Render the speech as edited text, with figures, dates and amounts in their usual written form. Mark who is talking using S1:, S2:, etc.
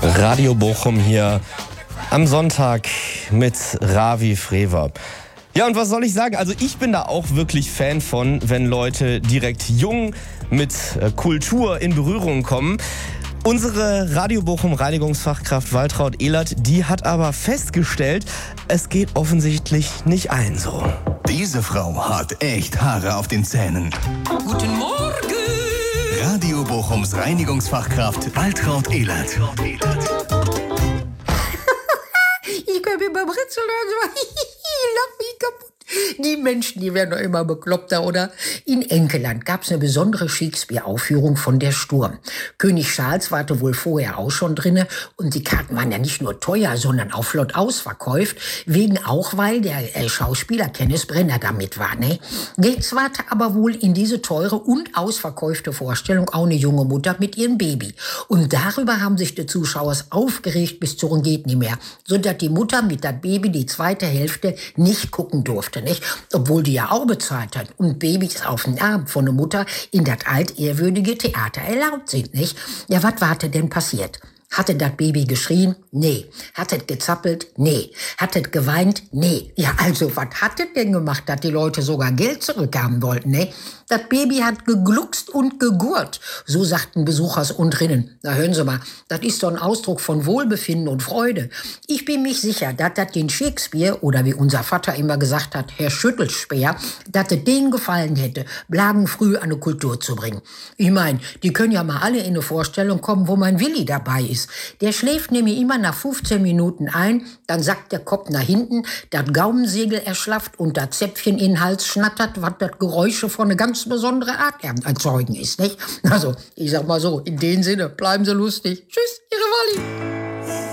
S1: Radio Bochum hier am Sonntag mit Ravi Frewer. Ja, und was soll ich sagen? Also ich bin da auch wirklich Fan von, wenn Leute direkt jung mit Kultur in Berührung kommen. Unsere Radio Bochum Reinigungsfachkraft Waltraud Ehlert, die hat aber festgestellt, es geht offensichtlich nicht allen so.
S2: Diese Frau hat echt Haare auf den Zähnen.
S3: Guten Morgen!
S2: Radio Bochums Reinigungsfachkraft Waltraud Ehlert.
S3: Ich kann mir beim Ritzeln hören, ich lach mich kaputt. Die Menschen, die werden doch immer bekloppter, oder? In Enkeland gab's eine besondere Shakespeare-Aufführung von Der Sturm. König Charles warte wohl vorher auch schon drinne und die Karten waren ja nicht nur teuer, sondern auch flott ausverkauft, weil der Schauspieler Kenneth Branagh da mit war, ne? Jetzt warte aber wohl in diese teure und ausverkaufte Vorstellung auch eine junge Mutter mit ihrem Baby. Und darüber haben sich die Zuschauer aufgeregt bis zum geht nicht mehr, sodass die Mutter mit das Baby die zweite Hälfte nicht gucken durfte, nicht? Obwohl die ja auch bezahlt hat und Babys auf den Arm von der Mutter in das altehrwürdige Theater erlaubt sind, nicht? Ja, was war denn passiert? Hatte das Baby geschrien? Nee. Hat es gezappelt? Nee. Hat es geweint? Nee. Ja, also, was hat es denn gemacht, dass die Leute sogar Geld zurückhaben wollten, ne? Das Baby hat gegluckst und gegurrt. So sagten Besuchers und drinnen. Na, hören Sie mal, das ist doch ein Ausdruck von Wohlbefinden und Freude. Ich bin mir sicher, dass das den Shakespeare, oder wie unser Vater immer gesagt hat, Herr Schüttelspeer, dass es denen gefallen hätte, Blagen früh an eine Kultur zu bringen. Ich meine, die können ja mal alle in eine Vorstellung kommen, wo mein Willi dabei ist. Der schläft nämlich immer nach 15 Minuten ein, dann sackt der Kopf nach hinten, das Gaumensegel erschlafft und das Zäpfchen in den Hals schnattert, was das Geräusche von einer ganz besondere Art erzeugen ist, nicht? Also, ich sag mal so, in dem Sinne, bleiben Sie lustig. Tschüss, Ihre Walli.